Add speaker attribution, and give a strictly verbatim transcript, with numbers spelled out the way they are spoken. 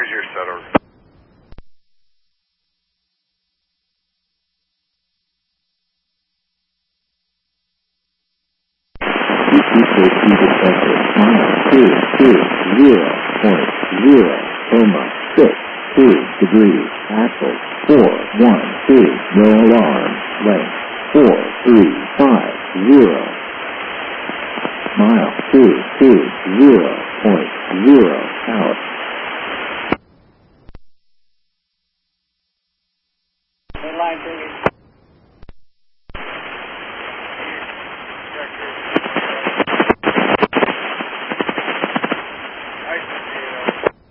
Speaker 1: was your setter?
Speaker 2: two two zero point zero, Coma six two degrees, Axle four one two, no alarm, length four three five zero, mile two two zero point zero out.
Speaker 3: Line